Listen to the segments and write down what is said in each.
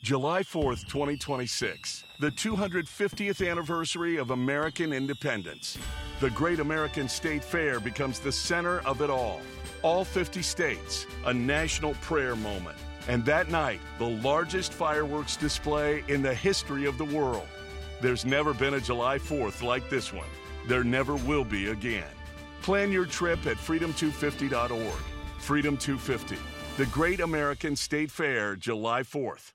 July 4th, 2026, the 250th anniversary of American independence. The Great American State Fair becomes the center of it all. All 50 states, a national prayer moment. And that night, the largest fireworks display in the history of the world. There's never been a July 4th like this one. There never will be again. Plan your trip at freedom250.org. Freedom 250, the Great American State Fair, July 4th.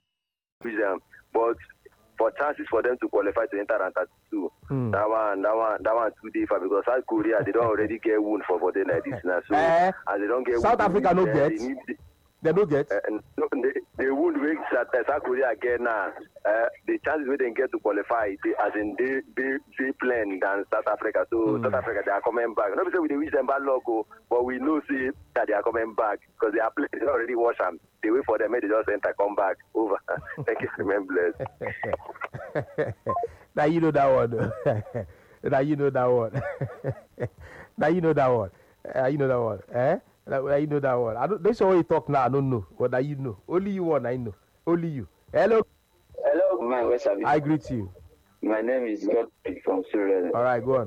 But for chances for them to qualify to enter Under 32, that one too different because South Korea, they don't already get wound for the like this now. So as they don't get South Africa no get. They don't get. No, they wound which South Korea again now. The chances where they get to qualify, they plan than South Africa. So South Africa, they are coming back. Not because we wish them bad luck, but we know see that they are coming back because they are playing. They already watch them. They wait for them, they just enter, come back. Over. Thank you, remain blessed. Now you know that one. Now you know that one. Now you know that one. You know that one. Eh? Now you know that one. I don't. That's all you talk now. I don't know. But now you know. Only you one. I know. Only you. Hello. Hello, man. Where's Abby? I greet you. My name is Godfrey from Sierra Leone. All right, go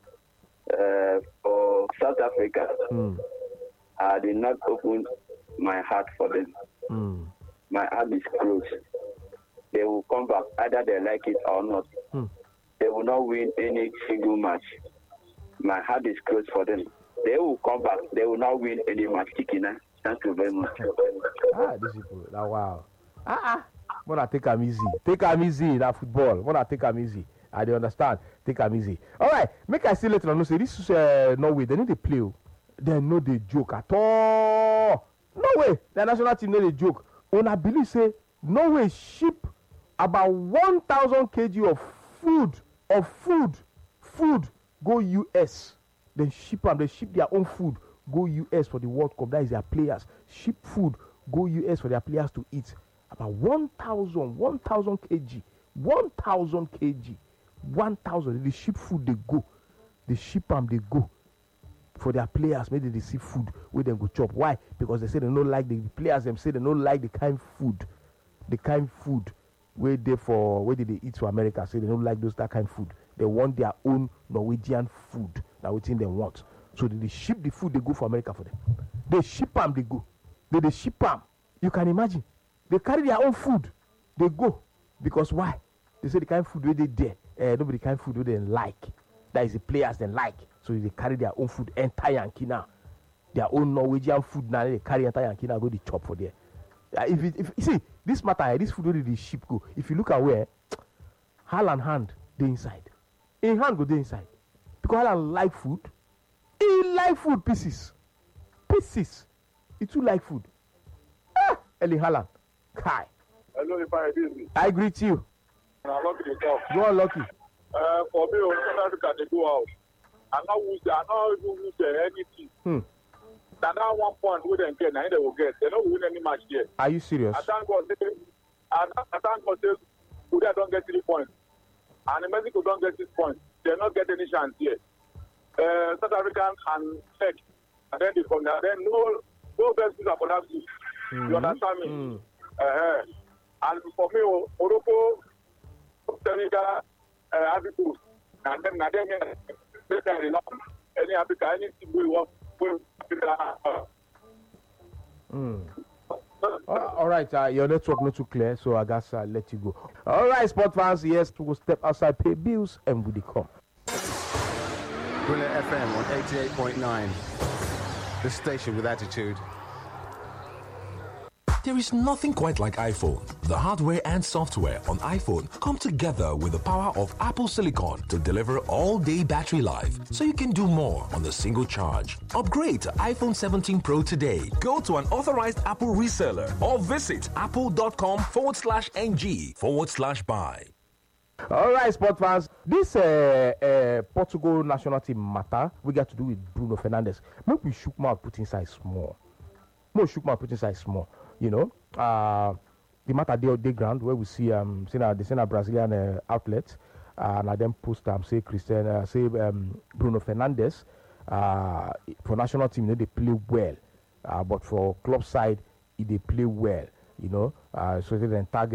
on. For South Africa, I did not open my heart for them. My heart is closed. They will come back, either they like it or not. They will not win any single match. My heart is closed for them. They will come back. They will not win any match. Thank you very much. These people. Wow. Wanna take them easy. Take them easy. That football. Wanna take them easy. I don't understand. Take them easy. All right. Make I see later on. Say this is Norway. They know they play. They know they joke at all. No way. The national team know they joke. Una believe say Norway ship about 1,000 kg of food go US. They ship them. They ship their own food go US for the World Cup. That is their players. Ship food go US for their players to eat. About 1,000 kg. 1,000 kg. 1,000. They ship food. They go. They ship them. They go. For their players, maybe they see food where they go chop. Why? Because they say they don't like the players. Them say they don't like the kind food where they eat for America. Say they don't like that kind of food. They want their own Norwegian food. That's what they want. So they ship the food. They go for America for them. They ship them. They go. They ship them. You can imagine. They carry their own food. They go because why? They say the kind of food where they there. Nobody kind of food where they like. That is the players they like. So they carry their own food, enter Yankee now. Their own Norwegian food now, they carry enter Yankee now, go the chop for there. If you see, this matter, this food where the ship go, if you look at where, Haaland hand, they inside. In hand go they inside. Because Haaland like food. He like food pieces. He too like food. Erling Haaland. Kai. Hello, if I busy. I greet you. I'm lucky to talk. Go on, Lucky. For me, South Africa, they go out. I not even lose anything. That 1 point we didn't get, now they will get. They don't win any match there. Are you serious? I thank God Korea don't get 3 points. And Mexico don't get 6 points. They not get any chance here. South African and Czech. And then they come there. Then no best pizza for that team. You understand me? And for me, Morocco, Senegal, Ivory Coast. And then any Africa, anything we want. All right, your network not too clear, so I guess I'll let you go. All right, sport fans, yes, to go step outside, pay bills, and we come. Brilliant FM on 88.9. The station with attitude. There is nothing quite like iPhone. The hardware and software on iPhone come together with the power of Apple Silicon to deliver all-day battery life, so you can do more on a single charge. Upgrade to iPhone 17 Pro today. Go to an authorized Apple reseller or visit apple.com/ng/buy. All right, sport fans. This Portugal national team matter we got to do with Bruno Fernandes. Make we shook mouth put inside small. You know, the matter they ground where we see the Brazilian outlet, and I then post say Bruno Fernandes for national team they play well, but for club side they play well. You know, so they then target.